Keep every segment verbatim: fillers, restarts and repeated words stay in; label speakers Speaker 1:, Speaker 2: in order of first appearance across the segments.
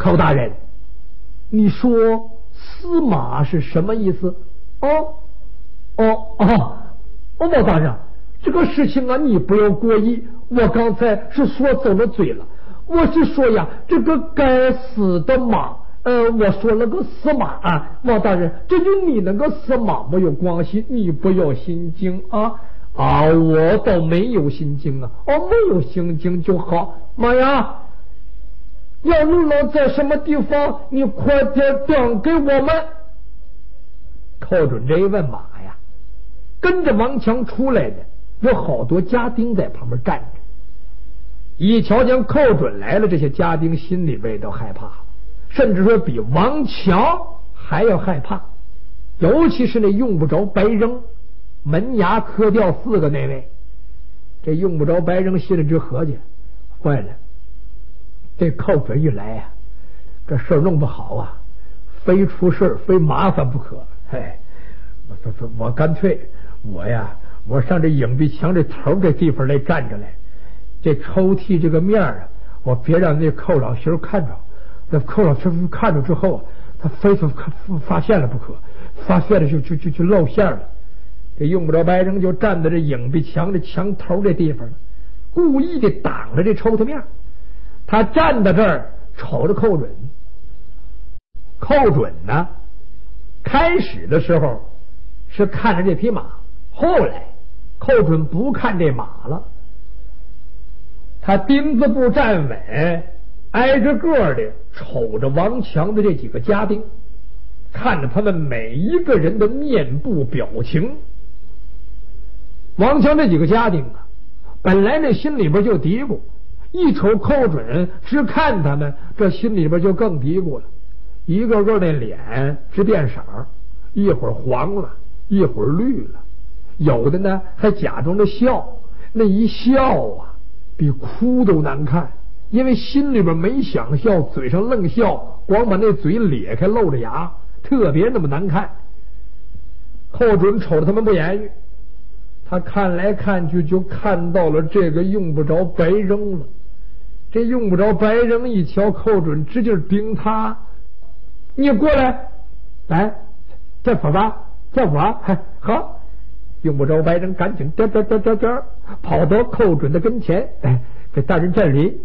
Speaker 1: 寇大人，你说司马是什么意思？哦哦哦，哦，王大人，这个事情啊，你不要过意，我刚才是说走了嘴了。我是说呀，这个该死的马，呃，我说了个司马啊，王大人，这就你那个司马没有关系，你不要心惊啊啊！我倒没有心惊啊，哦，没有心惊就好。妈呀，要路老在什么地方？你快点讲给我们。寇准这一问马呀，跟着王强出来的有好多家丁在旁边站着。一瞧见寇准来了，这些家丁心里边都害怕了，甚至说比王强还要害怕。尤其是那用不着白扔门牙磕掉四个那位，这用不着白扔心里直合计，坏了，这寇准一来呀、啊，这事儿弄不好啊，非出事非麻烦不可。嘿，我我我干脆我呀，我上这影壁墙这头这地方来站着来。这抽屉这个面啊，我别让那寇老媳妇看着。那寇老媳妇看着之后，他非得发现了不可，发现了就就就就露馅了。这用不着白扔就站在这影壁墙的墙头这地方，故意的挡着这抽屉面。他站在这儿瞅着寇准。寇准呢，开始的时候是看着这匹马，后来寇准不看这马了。他钉子步站稳，挨着个的瞅着王强的这几个家丁，看着他们每一个人的面部表情。王强这几个家丁啊，本来这心里边就嘀咕，一瞅寇准只看他们，这心里边就更嘀咕了。一个个那脸直变色，一会儿黄了，一会儿绿了，有的呢还假装着笑，那一笑啊比哭都难看，因为心里边没想笑，嘴上愣笑，光把那嘴咧开露着牙，特别那么难看。寇准瞅着他们不言语，他看来看去就看到了这个用不着白扔了。这用不着白扔一瞧寇准直劲盯他，你过来，来，这会吧，这我好。用不着白人赶紧颠颠颠颠颠跑到寇准的跟前，哎，给大人这里，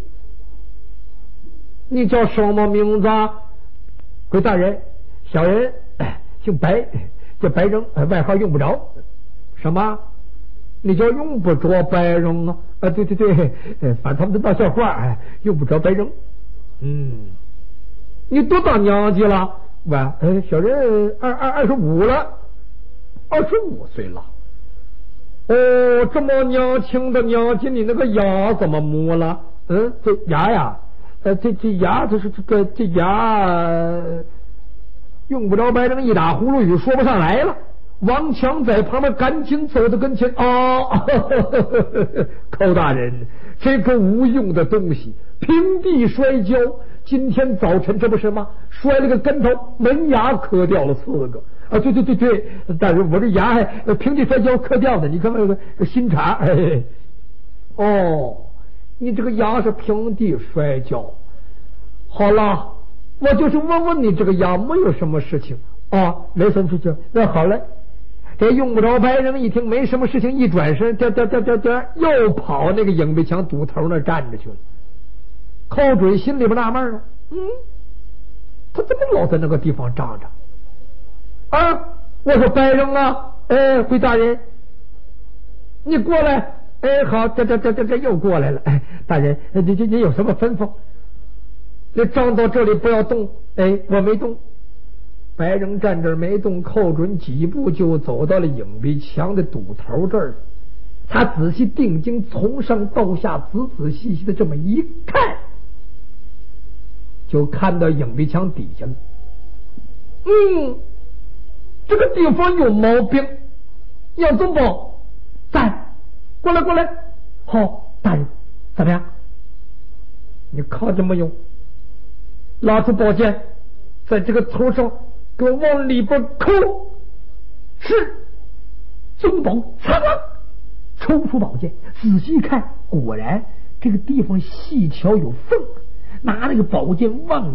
Speaker 1: 你叫什么名字？归大人，小人姓白，叫白扔，外号用不着。什么？你叫用不着白扔啊？啊，对对对，反正他们都闹笑话，哎，用不着白扔。嗯，你多大年纪了？喂，哎，小人二二二十五了，二十五岁了。哦，这么年轻的年纪，你那个牙怎么没了？嗯，这牙呀，呃，这这牙，这是这个这牙，用不着白扔一打葫芦语说不上来了。王强在旁边赶紧走到跟前，哦，寇大人，这个无用的东西平地摔跤，今天早晨这不是吗？摔了个跟头，门牙磕掉了四个。啊，对对对对，大人，我这牙还平地摔跤磕掉的，你看那个新茬。哎，哦，你这个牙是平地摔跤。好了，我就是问问你这个牙没有什么事情啊？没什么事情。那好了，这用不着白人一听没什么事情，一转身，颠颠颠颠颠，又跑那个影壁墙堵头那站着去了。寇准心里边纳闷了，嗯，他怎么老在那个地方站着？啊！我说白扔啊！哎，回大人，你过来！哎，好，这这这这这又过来了！哎，大人，你你你有什么吩咐？你站到这里不要动！哎，我没动。白扔站这儿没动，寇准几步就走到了影壁墙的堵头这儿。他仔细定睛，从上到下仔仔细细的这么一看，就看到影壁墙底下了。嗯。这个地方有毛病，杨总保在，过来过来。好，大人，怎么样？你看见没有？拿出宝剑，在这个头上给我往里边抠。是，总保擦了，抽出宝剑，仔细一看，果然这个地方细条有缝，拿那个宝剑往里